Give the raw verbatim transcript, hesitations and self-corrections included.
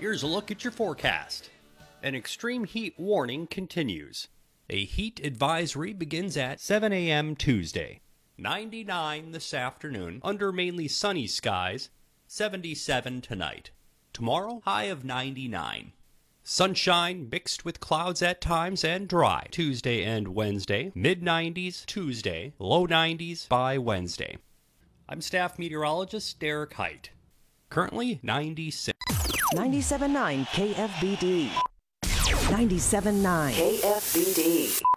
Here's a look at your forecast. An extreme heat warning continues. A heat advisory begins at seven a.m. Tuesday. ninety-nine this afternoon, under mainly sunny skies. seventy-seven tonight. Tomorrow, high of ninety-nine. Sunshine mixed with clouds at times and dry Tuesday and Wednesday. mid nineties Tuesday, low nineties by Wednesday. I'm staff meteorologist Derek Height. Currently ninety-six. ninety-seven point nine K F B D. ninety-seven point nine K F B D.